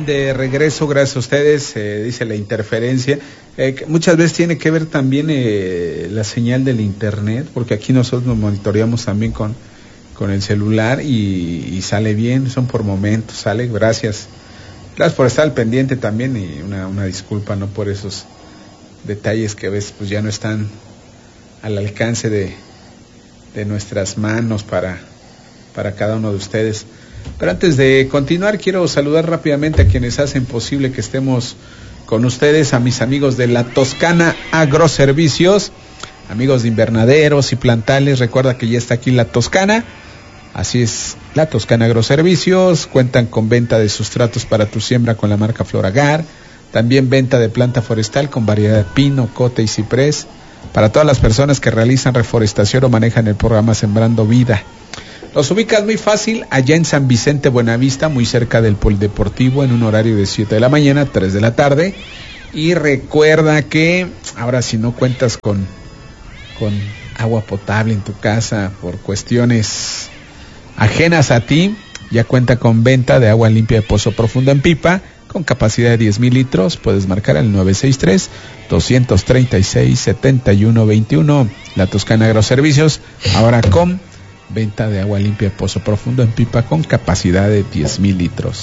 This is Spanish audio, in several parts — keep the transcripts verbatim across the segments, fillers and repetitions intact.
de regreso, gracias a ustedes, eh, dice la interferencia. Eh, muchas veces tiene que ver también eh, la señal del internet, porque aquí nosotros nos monitoreamos también con, con el celular y, y sale bien, son por momentos, sale, gracias. Gracias por estar al pendiente también y una, una disculpa, ¿no? Por esos detalles que a veces pues ya no están al alcance de, de nuestras manos para, para cada uno de ustedes. Pero antes de continuar, quiero saludar rápidamente a quienes hacen posible que estemos con ustedes, a mis amigos de La Toscana Agroservicios, amigos de invernaderos y plantales. Recuerda que ya está aquí La Toscana. Así es, La Toscana Agroservicios, cuentan con venta de sustratos para tu siembra con la marca Floragar, también venta de planta forestal con variedad de pino, cote y ciprés, para todas las personas que realizan reforestación o manejan el programa Sembrando Vida. Los ubicas muy fácil, allá en San Vicente Buenavista, muy cerca del Polideportivo, en un horario de siete de la mañana a tres de la tarde, y recuerda que ahora si no cuentas con, con agua potable en tu casa por cuestiones ajenas a ti, ya cuenta con venta de agua limpia de pozo profundo en pipa, con capacidad de diez mil litros. Puedes marcar al nueve seis tres, dos tres seis, siete uno dos uno. La Toscana Agroservicios, ahora con venta de agua limpia de pozo profundo en pipa con capacidad de diez mil litros.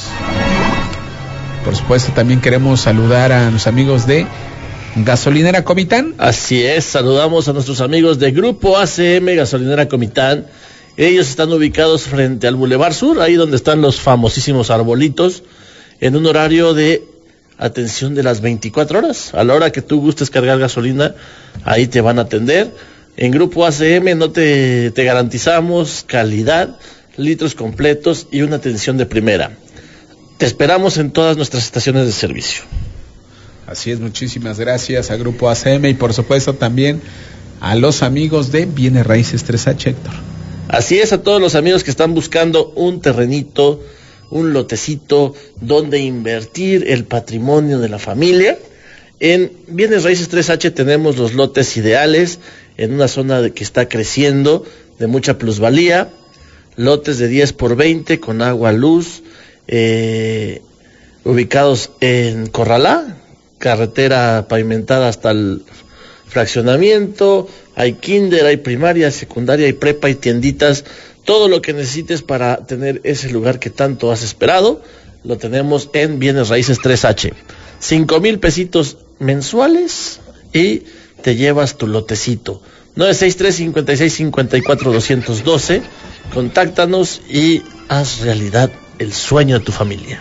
Por supuesto, también queremos saludar a los amigos de Gasolinera Comitán. Así es, saludamos a nuestros amigos de Grupo A C M Gasolinera Comitán. Ellos están ubicados frente al Boulevard Sur, ahí donde están los famosísimos arbolitos, en un horario de atención de las veinticuatro horas. A la hora que tú gustes cargar gasolina, ahí te van a atender. En Grupo A C M no te, te garantizamos calidad, litros completos y una atención de primera. Te esperamos en todas nuestras estaciones de servicio. Así es, muchísimas gracias a Grupo A C M y por supuesto también a los amigos de Bienes Raíces tres H, Héctor. Así es, a todos los amigos que están buscando un terrenito, un lotecito donde invertir el patrimonio de la familia. En Bienes Raíces tres H tenemos los lotes ideales en una zona de que está creciendo, de mucha plusvalía, lotes de diez por veinte con agua, luz, eh, ubicados en Corralá, carretera pavimentada hasta el fraccionamiento. Hay kinder, hay primaria, secundaria, hay prepa, hay tienditas, todo lo que necesites para tener ese lugar que tanto has esperado, lo tenemos en Bienes Raíces tres H. Cinco mil pesitos mensuales y te llevas tu lotecito. nueve seis tres, cinco seis, cinco cuatro, dos uno dos, contáctanos y haz realidad el sueño de tu familia.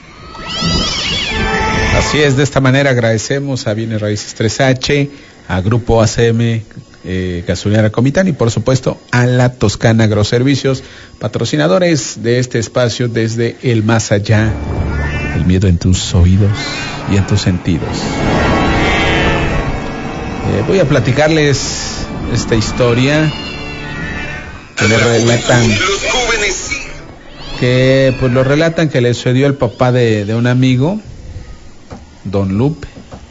Así es, de esta manera agradecemos a Bienes Raíces tres H, a Grupo A C M eh, Gasolinera Comitán y por supuesto a La Toscana Agroservicios, patrocinadores de este espacio desde el más allá, el miedo en tus oídos y en tus sentidos. Eh, voy a platicarles esta historia que le relatan que pues lo relatan que le sucedió al papá de, de un amigo, Don Lupe.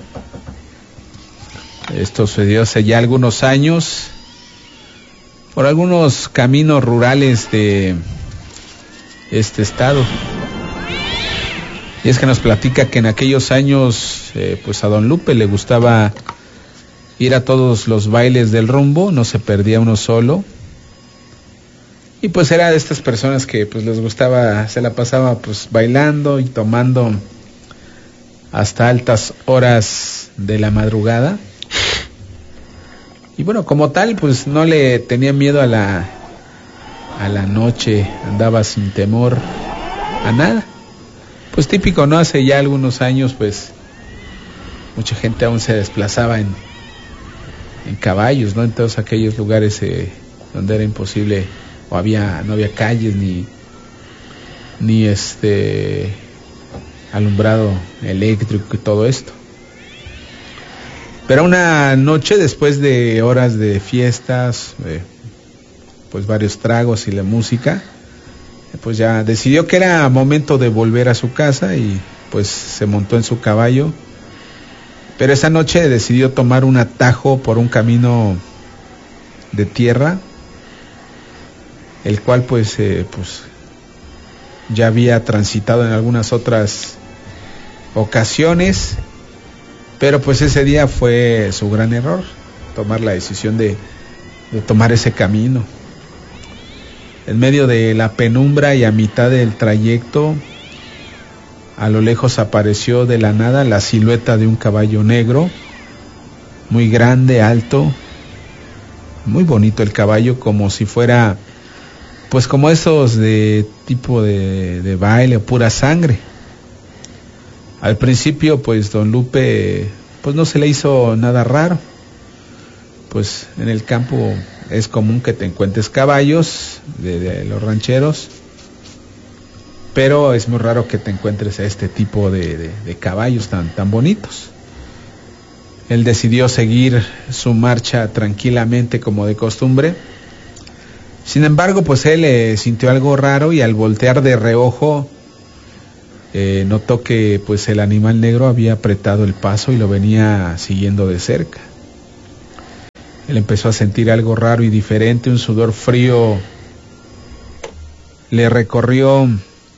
Esto sucedió hace ya algunos años por algunos caminos rurales de este estado. Y es que nos platica que en aquellos años eh, pues a Don Lupe le gustaba ir a todos los bailes del rumbo, no se perdía uno solo. Y pues era de estas personas que pues les gustaba, se la pasaba pues bailando y tomando hasta altas horas de la madrugada. Y bueno, como tal, pues no le tenía miedo a la a la noche, andaba sin temor a nada. Pues típico, ¿no? Hace ya algunos años, pues mucha gente aún se desplazaba en en caballos, ¿no? En todos aquellos lugares eh, donde era imposible o había no había calles ni ni este alumbrado eléctrico y todo esto. Pero una noche, después de horas de fiestas, eh, pues varios tragos y la música, pues ya decidió que era momento de volver a su casa y pues se montó en su caballo. Pero esa noche decidió tomar un atajo por un camino de tierra, el cual pues, eh, pues ya había transitado en algunas otras ocasiones, pero pues ese día fue su gran error, tomar la decisión de, de tomar ese camino. En medio de la penumbra y a mitad del trayecto, a lo lejos apareció de la nada la silueta de un caballo negro, muy grande, alto, muy bonito el caballo, como si fuera, pues como esos de tipo de, de baile o pura sangre. Al principio, pues don Lupe, pues no se le hizo nada raro, pues en el campo es común que te encuentres caballos de, de los rancheros, pero es muy raro que te encuentres a este tipo de, de, de caballos tan, tan bonitos. Él decidió seguir su marcha tranquilamente como de costumbre. Sin embargo, pues él eh, sintió algo raro y al voltear de reojo eh, notó que pues el animal negro había apretado el paso y lo venía siguiendo de cerca. Él empezó a sentir algo raro y diferente, un sudor frío le recorrió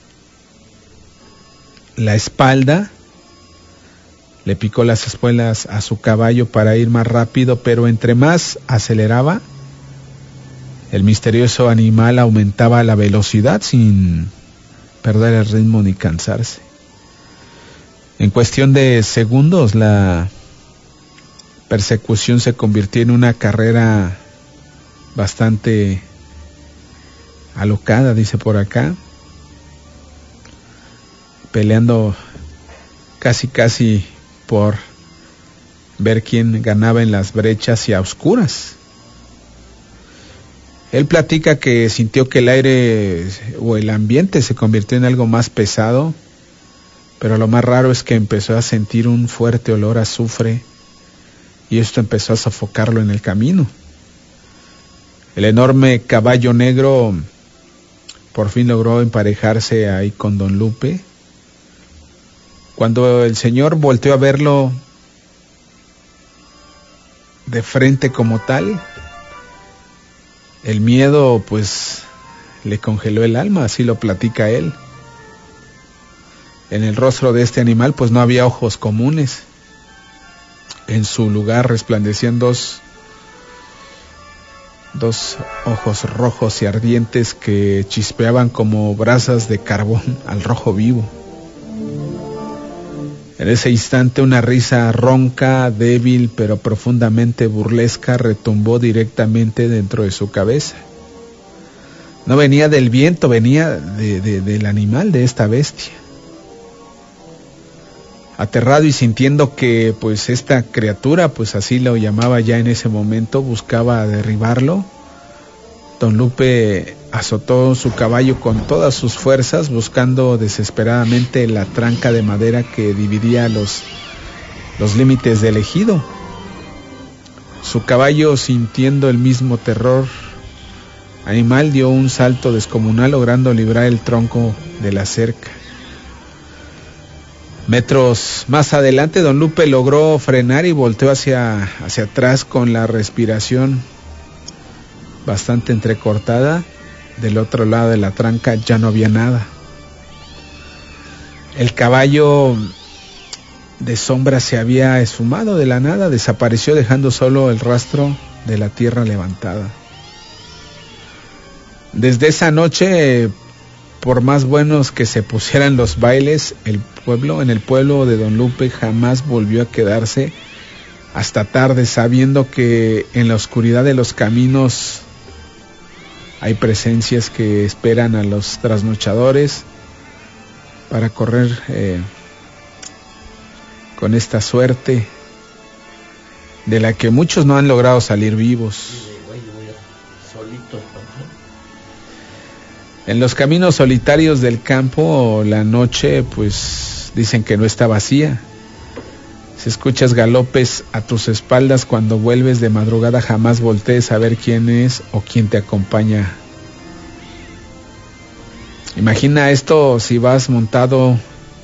la espalda, le picó las espuelas a su caballo para ir más rápido, pero entre más aceleraba, el misterioso animal aumentaba la velocidad sin perder el ritmo ni cansarse. En cuestión de segundos, la persecución se convirtió en una carrera bastante alocada, dice por acá, peleando casi casi por ver quién ganaba en las brechas y a oscuras. Él platica que sintió que el aire o el ambiente se convirtió en algo más pesado, pero lo más raro es que empezó a sentir un fuerte olor a azufre y esto empezó a sofocarlo en el camino. El enorme caballo negro por fin logró emparejarse ahí con don Lupe. Cuando el señor volteó a verlo de frente como tal, el miedo pues le congeló el alma, así lo platica él. En el rostro de este animal pues no había ojos comunes. En su lugar resplandecían dos, dos ojos rojos y ardientes que chispeaban como brasas de carbón al rojo vivo. En ese instante una risa ronca, débil pero profundamente burlesca retumbó directamente dentro de su cabeza. No venía del viento, venía de, de, del animal, de esta bestia. Aterrado y sintiendo que pues esta criatura, pues así lo llamaba ya en ese momento, buscaba derribarlo, don Lupe azotó su caballo con todas sus fuerzas, buscando desesperadamente la tranca de madera que dividía los, los límites del ejido. Su caballo, sintiendo el mismo terror animal, dio un salto descomunal, logrando librar el tronco de la cerca. Metros más adelante, don Lupe logró frenar y volteó hacia, hacia atrás con la respiración bastante entrecortada. Del otro lado de la tranca ya no había nada. El caballo de sombra se había esfumado de la nada, desapareció dejando solo el rastro de la tierra levantada. Desde esa noche, por más buenos que se pusieran los bailes, el pueblo, en el pueblo de don Lupe jamás volvió a quedarse hasta tarde, sabiendo que en la oscuridad de los caminos hay presencias que esperan a los trasnochadores para correr eh, con esta suerte de la que muchos no han logrado salir vivos. En los caminos solitarios del campo, la noche, pues dicen que no está vacía. Si escuchas galopes a tus espaldas cuando vuelves de madrugada, jamás voltees a ver quién es o quién te acompaña. Imagina esto si vas montado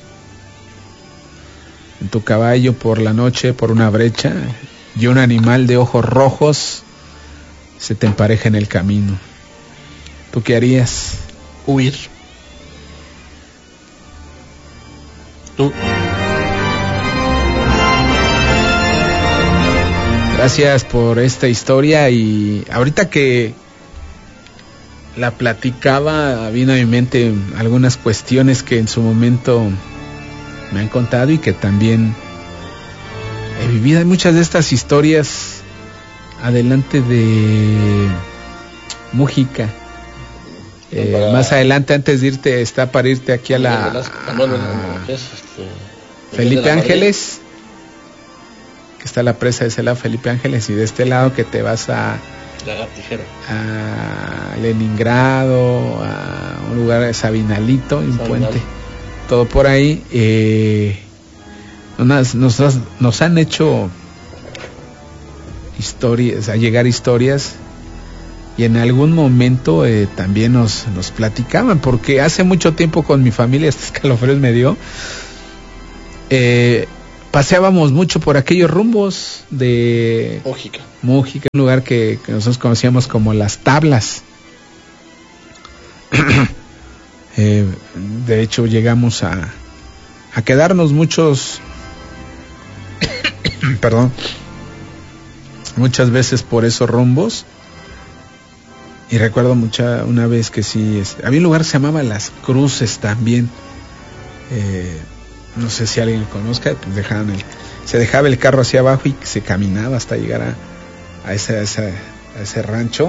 en tu caballo por la noche, por una brecha, y un animal de ojos rojos se te empareja en el camino. ¿Tú qué harías? Huir. ¿Tú? Gracias por esta historia, y ahorita que la platicaba vino a mi mente algunas cuestiones que en su momento me han contado y que también he vivido. Hay muchas de estas historias adelante de Mújica. Eh, para... Más adelante, antes de irte, está para irte aquí a la... A, no, no, no, no, es este, Felipe Ángeles, que está la presa de ese lado, Felipe Ángeles, y de este lado que te vas a... a Leningrado, a un lugar de Sabinalito, un Sabinal. Puente, todo por ahí. Eh, nos, nos, nos han hecho historias, a llegar historias, y en algún momento eh, también nos, nos platicaban, porque hace mucho tiempo con mi familia, este escalofríos me dio, eh, paseábamos mucho por aquellos rumbos de Mújica, Mújica, un lugar que, que nosotros conocíamos como Las Tablas. eh, de hecho llegamos a, a quedarnos muchos perdón muchas veces por esos rumbos, y recuerdo mucha una vez que sí, este, había un lugar que se llamaba Las Cruces también. eh, no sé si alguien lo conozca, pues dejaban el, se dejaba el carro hacia abajo y se caminaba hasta llegar a, a, ese, a, ese, a ese rancho,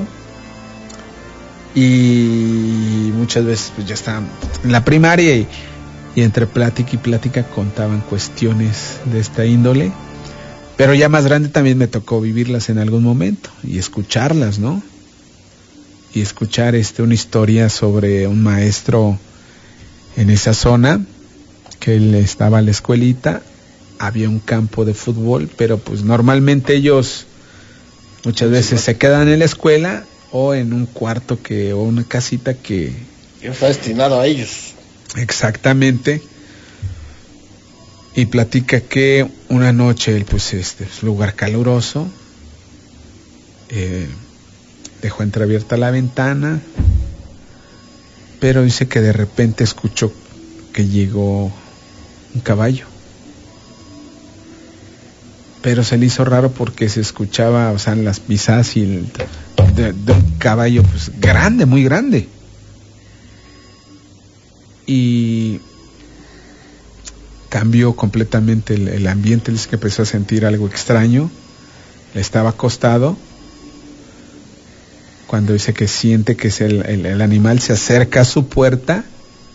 y muchas veces pues ya estaban en la primaria, y, y entre plática y plática contaban cuestiones de esta índole, pero ya más grande también me tocó vivirlas en algún momento y escucharlas, ¿no? Y escuchar este una historia sobre un maestro en esa zona, que él estaba en la escuelita, había un campo de fútbol, pero pues normalmente ellos muchas veces se quedan en la escuela o en un cuarto que o una casita que está destinado a ellos. Exactamente. Y platica que una noche él, pues este es un lugar caluroso, eh, dejó entreabierta la ventana, pero dice que de repente escuchó que llegó un caballo, pero se le hizo raro porque se escuchaba, o sea, las pisadas y el, de, de un caballo pues grande, muy grande, y cambió completamente el, el ambiente. Dice que empezó a sentir algo extraño, estaba acostado, cuando dice que siente que es el, el, el animal se acerca a su puerta.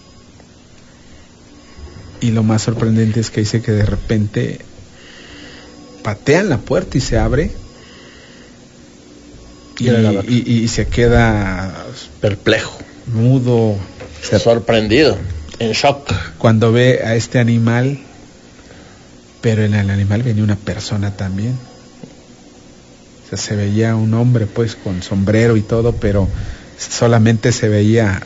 Y lo más sorprendente es que dice que de repente patean la puerta y se abre, y, y, y, y se queda perplejo, mudo, sorprendido, en shock, cuando ve a este animal, pero en el animal venía una persona también. O sea, se veía un hombre pues con sombrero y todo, pero solamente se veía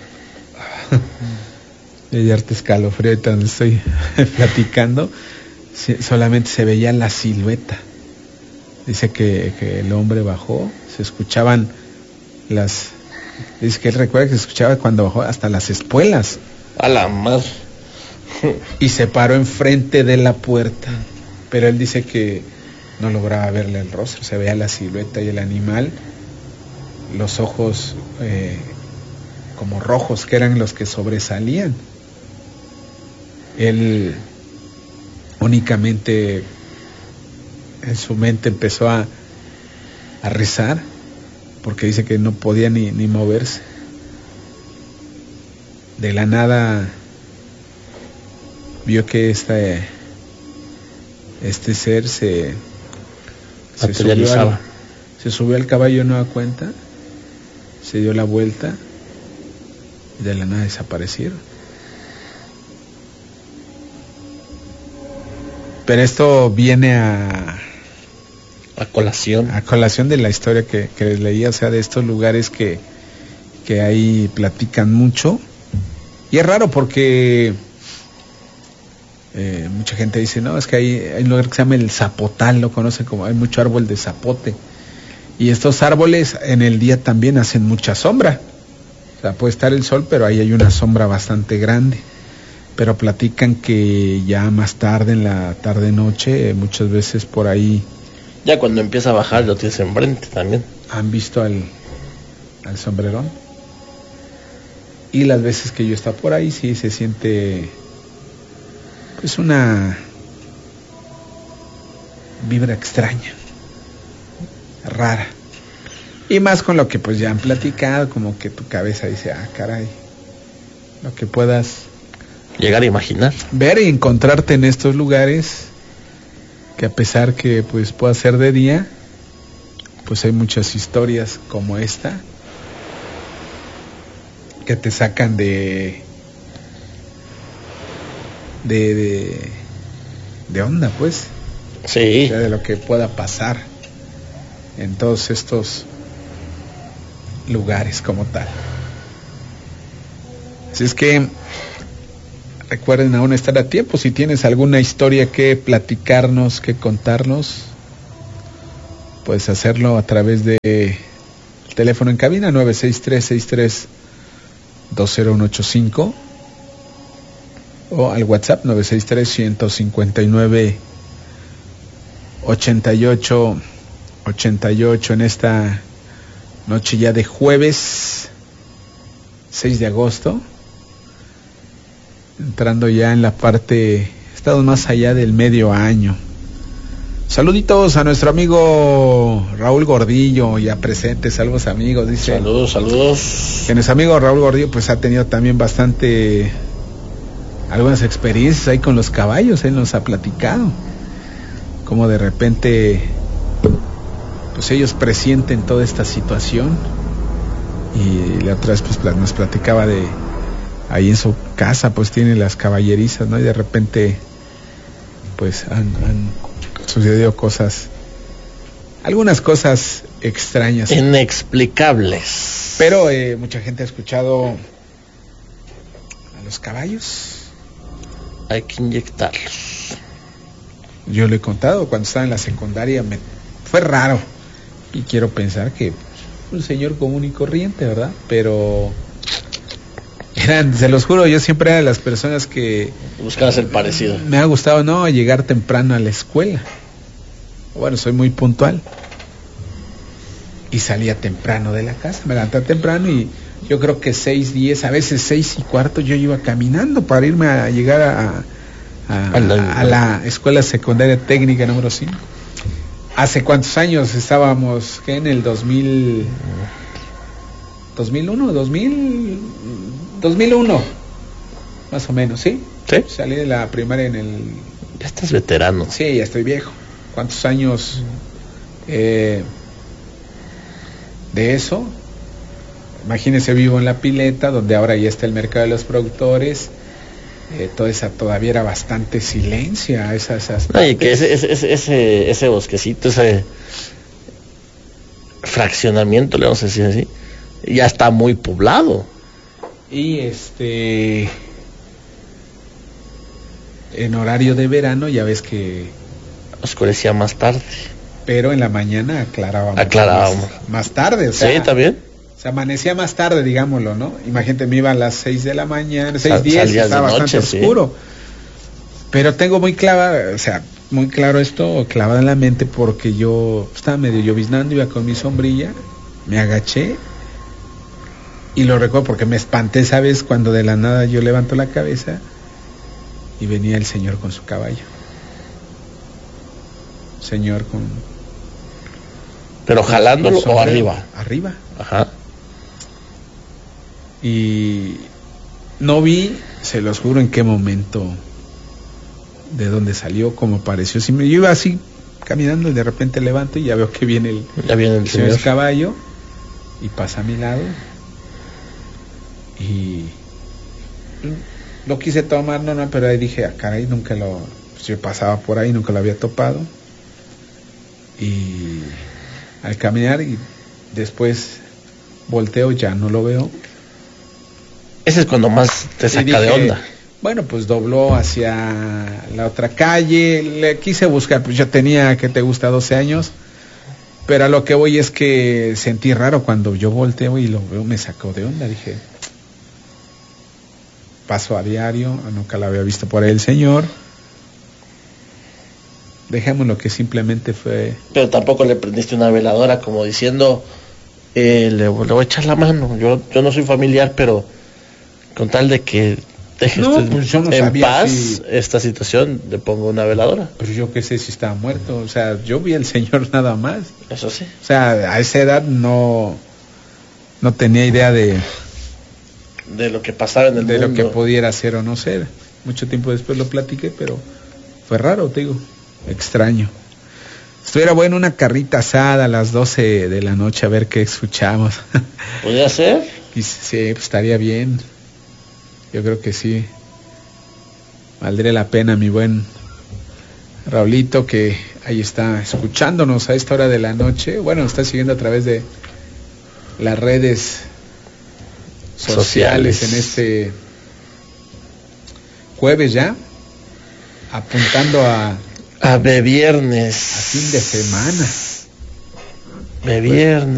de arte escalofrío donde estoy platicando, sí, solamente se veía la silueta. Dice que, que el hombre bajó, se escuchaban las, dice que él recuerda que se escuchaba cuando bajó hasta las espuelas. A la madre. Y se paró enfrente de la puerta, pero él dice que no lograba verle el rostro, se veía la silueta y el animal, los ojos eh, como rojos, que eran los que sobresalían. Él únicamente en su mente empezó a, a rezar, porque dice que no podía ni, ni moverse. De la nada vio que este, este ser se, se, subió al, se subió al caballo de nueva cuenta, se dio la vuelta y de la nada desaparecieron. Pero esto viene a a colación a colación de la historia que, que les leía, o sea, de estos lugares que, que ahí platican mucho. Y es raro porque eh, mucha gente dice, no, es que hay, hay un lugar que se llama el Zapotal, lo conocen como, hay mucho árbol de zapote, y estos árboles en el día también hacen mucha sombra. O sea, puede estar el sol, pero ahí hay una sombra bastante grande. Pero platican que ya más tarde, en la tarde noche, eh, muchas veces por ahí Ya cuando empieza a bajar lo tienes enfrente también. ¿Han visto al, al sombrerón? Y las veces que yo he estado por ahí, sí se siente pues una vibra extraña, rara. Y más con lo que pues ya han platicado, como que tu cabeza dice, ah, caray, lo que puedas llegar a imaginar, ver y encontrarte en estos lugares, que a pesar que pues pueda ser de día, pues hay muchas historias como esta que te sacan de de de, de onda, pues, sí, o sea, de lo que pueda pasar en todos estos lugares como tal. Así es que recuerden aún estar a tiempo. Si tienes alguna historia que platicarnos, que contarnos, puedes hacerlo a través de el teléfono en cabina nueve seis tres, seis tres dos cero uno ocho cinco o al WhatsApp nueve seis tres, uno cinco nueve, ocho ocho ocho ocho en esta noche ya de jueves seis de agosto, entrando ya en la parte, estamos más allá del medio año. Saluditos a nuestro amigo Raúl Gordillo, ya presente, saludos amigos, dice. Saludos, saludos. Que nuestro amigo Raúl Gordillo pues ha tenido también bastante, algunas experiencias ahí con los caballos, él nos ha platicado, como de repente pues ellos presienten toda esta situación. Y la otra vez pues nos platicaba de ahí en su casa pues tiene las caballerizas, ¿no? Y de repente pues han, han sucedido cosas, algunas cosas extrañas, inexplicables, pero eh, mucha gente ha escuchado a los caballos. Hay que inyectarlos. Yo le he contado cuando estaba en la secundaria, me fue raro y quiero pensar que un señor común y corriente, ¿verdad? Pero eran, se los juro, yo siempre era de las personas que buscabas el parecido. Me ha gustado, no, llegar temprano a la escuela. Bueno, soy muy puntual. Y salía temprano de la casa, me levantaba temprano y yo creo que seis, diez, a veces seis y cuarto yo iba caminando para irme a llegar a, a, a, a la escuela secundaria técnica número cinco. ¿Hace cuántos años estábamos? ¿Qué? En el dos mil, dos mil uno, dos mil, dos mil uno, más o menos, ¿sí? Sí. Salí de la primaria en el... Ya estás veterano. Sí, ya estoy viejo. ¿Cuántos años eh, de eso? Imagínense, vivo en La Pileta, donde ahora ya está el mercado de los productores. Eh, toda esa todavía era bastante silencio, esas, esas Ay, que ese, ese, ese, ese bosquecito, ese fraccionamiento, le vamos a decir así, ya está muy poblado. Y este en horario de verano ya ves que oscurecía más tarde, pero en la mañana aclarábamos, aclarábamos. Más, más tarde, o sea, sí, también. Se amanecía más tarde, digámoslo, ¿no? Imagínate, me iba a las seis de la mañana, seis diez, estaba bastante noche, oscuro. Sí. Pero tengo muy clavado, o sea, muy claro esto, clavado en la mente, porque yo estaba medio lloviznando, iba con mi sombrilla, me agaché, y lo recuerdo porque me espanté, ¿sabes? Cuando de la nada yo levanto la cabeza, y venía el señor con su caballo. Señor con... ¿Pero jalándolo o arriba? Arriba. Ajá. Y no vi, se los juro, en qué momento, de dónde salió, cómo apareció. Si me, yo iba así caminando y de repente levanto y ya veo que viene el, ya viene el señor caballo y pasa a mi lado y lo quise tomar, no, no, pero ahí dije, ah, caray, nunca lo, pues yo pasaba por ahí, nunca lo había topado. Y al caminar y después volteo, ya no lo veo. Ese es cuando más te saca dije, de onda. Bueno, pues dobló hacia la otra calle, le quise buscar, pues yo tenía, que te gusta, doce años, pero a lo que voy es que sentí raro cuando yo volteo y lo veo, me sacó de onda, dije, paso a diario, nunca lo había visto por ahí el señor. dejémoslo que simplemente fue... Pero tampoco le prendiste una veladora como diciendo, eh, le, le voy a echar la mano. Yo, yo no soy familiar, pero con tal de que dejes No, pues yo no en sabía paz si- esta situación, le pongo una veladora. Pero yo qué sé si estaba muerto, o sea, yo vi al señor nada más. Eso sí. O sea, a esa edad no, no tenía idea de, De lo que pasaba en el de mundo. lo que pudiera ser o no ser. Mucho tiempo después lo platiqué, pero fue raro, te digo, extraño. Estuviera bueno una carrita asada a las doce de la noche, a ver qué escuchamos. ¿Podría ser? Y sí, pues estaría bien. Yo creo que sí. Valdría la pena, mi buen Raulito, que ahí está escuchándonos a esta hora de la noche. Bueno, nos está siguiendo a través de las redes sociales, Sociales. en este jueves ya, apuntando a, A de viernes. a fin de semana. De viernes.